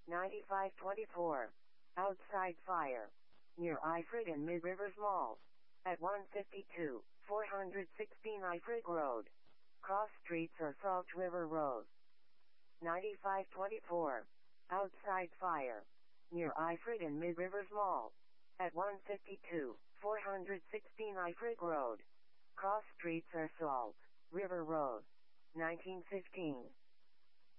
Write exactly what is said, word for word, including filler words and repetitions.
ninety-five twenty-four. Outside Fire. Near Ifrit and Mid Rivers Mall. At one fifty-two, four sixteen Ifrit Road. Cross streets or Salt River Road. ninety-five twenty-four. Outside Fire. Near Ifrit and Mid Rivers Mall. At one fifty-two, four sixteen Ifrit Road. Cross streets or Salt River Road. nineteen fifteen.